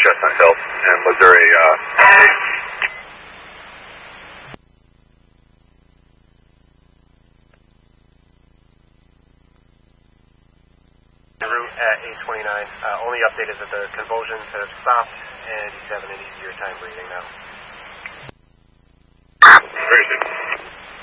Chestnut Hill. And was there a... route at 829. Only update is that the convulsions have stopped and he's having an easier time breathing now. Very good.